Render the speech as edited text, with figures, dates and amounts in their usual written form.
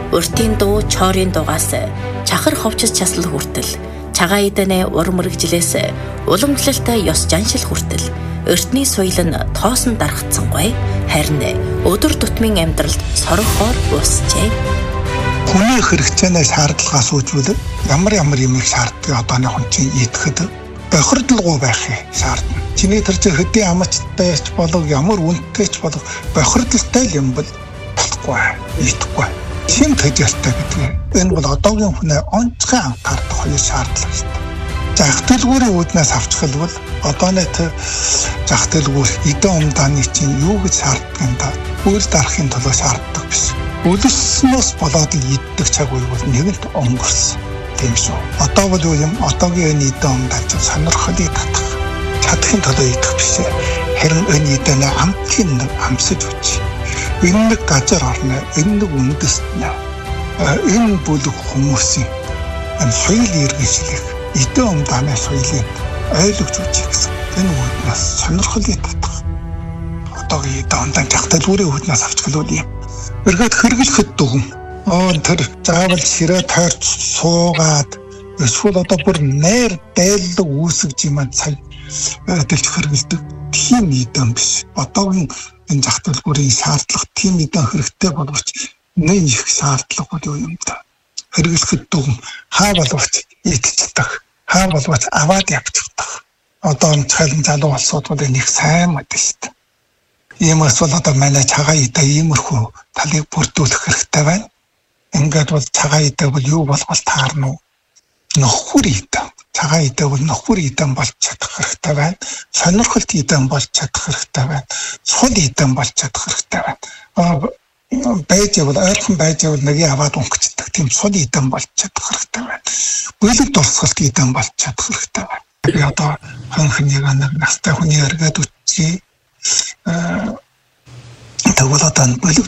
Уртын дуу, чорын дуугаас чахар ховчс часлал хүртэл, цагаан эдэнэ ур мэрэгжилээс уламжлалтай ёс жаншил хүртэл эртний соёл нь тоосон дарагдсангүй, харин өдөр тутмын амьдралд соргохоор уусжээ. Хүний хэрэгцээнээс шаардлагаас үүсвэл ямар юмыг шаарддаг одооны хүн чинь идэхэд бохирдлого байхыг шаардна. Чиний тэр чинь хэдийн амттай ч болов ямар үнэтэй ч болов бохирдолтой юм бол болохгүй, идэхгүй. Чин төдөлтэй гэдэг. Энэ бол одоогийн хүнээ онцгой анхаардаг хоёр шаардлага шүү дээ. Зах төлгүүрийн үүднээс авчихвал одооны зах төлгүүр эдэн умдааны чинь юу гэж шаарддаг юм да? Үйл дарахын төлөө шаарддаг биш. Үлсснээс болоод иддэг цаг үе бол нэгэнт өнгөрсөн. Тийм шүү. Одоо бол юу юм? Одоогийн энэ эдэн умдаан чинь сонирхолыг татах. Чадахын төлөө идэх биш. Харин энэ эдэнэ амтын амсаж үуч. Энэ нэг газар орно, энэ нэг үндэстнэ. Энэ бүлэг хүмүүсийн энэ соёл иргэншлэх, эдэн умдааны соёлыг ойлгож үуч гэсэн. Энэ үүднээс сонирхолыг татах. Одоогийн эдэн умдаан зах төлгүүрийн үүднээс авчихвал юм. Эргээд хэрэглэхэд дүгэн. Тэр заавал ширээ тойрч суугаад эсвэл одоо бүр нээр дайлдаг үүсгэж юм цаг дэлж хэрэглэдэг тийм эдэн биш. Одоогийн энэ зах төлбөрийн шаардлага тийм эдэн хэрэгтэй боловч нэг их шаардлага бол юу юм да. Хэрэглэхэд дүгэн хаа боловч идчихдэг, хаа боловч аваад явчихдаг. Одоо цайлан залуу улсууд бол энэ их сайн мэт шүү дээ. Ийм эсвэл одоо манай цагаан эдэ иймэрхүү талыг бүрдүүлэх хэрэгтэй байна. Ингээд бол цагаан эдэ бол юу болгол таарна уу? Нөхөр эдэ. Цагаан эдэ бол нөхөр эдэн болж чадах хэрэгтэй байна. Сонирхолт эдэн болж чадах хэрэгтэй байна. Сул эдэн болж чадах хэрэгтэй байна. Байж бол ойрхон байж бол нэг аваад өнгөцдөг тийм сул эдэн болж чадах хэрэгтэй байна. Бүлэг дурсгалт эдэн болж чадах хэрэгтэй байна. Би одоо хонхныг нэг настай хүний эргээд үчи тэгвэл одоо бүлэг